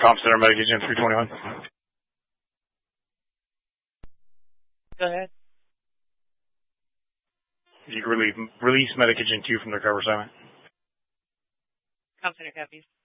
Comp Center, Medic Agent 321. Go ahead. You can release Medic Agent 2 from their cover assignment. Comp Center copies.